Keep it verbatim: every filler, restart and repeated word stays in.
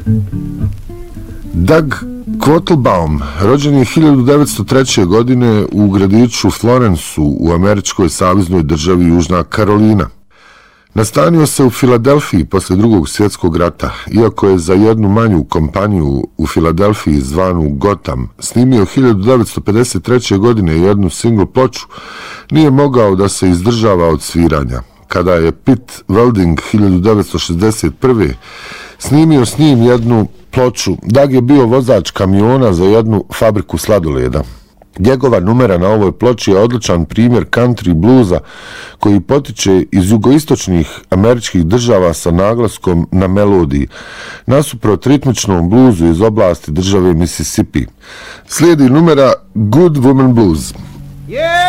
Doug Quattlebaum rođen je hiljadu devetsto treće. godine u gradiću Florensu u američkoj saveznoj državi Južna Karolina. Nastanio se u Filadelfiji posle drugog svjetskog rata, iako je za jednu manju kompaniju u Filadelfiji zvanu Gotham snimio hiljadu devetsto pedeset treće. godine jednu single ploču, nije mogao da se izdržava od sviranja. Kada je Pete Welding hiljadu devetsto šezdeset prve. snimio s njim jednu ploču, Doug je bio vozač kamiona za jednu fabriku sladoleda. Njegova numera na ovoj ploči je odličan primjer country bluza koji potiče iz jugoistočnih američkih država sa naglaskom na melodiji, nasuprot ritmičnom bluzu iz oblasti države Mississippi. Slijedi numera Good Woman Blues. Yeah!